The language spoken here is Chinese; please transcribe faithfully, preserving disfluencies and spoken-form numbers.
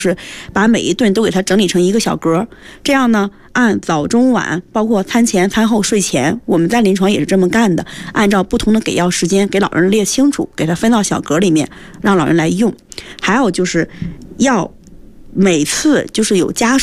是把每一顿都给它整理成一个小格，这样呢，按早中晚，包括餐前、餐后、睡前，我们在临床也是这么干的，按照不同的给药时间给老人列清楚，给他分到小格里面，让老人来用。还有就是要每次就是有家属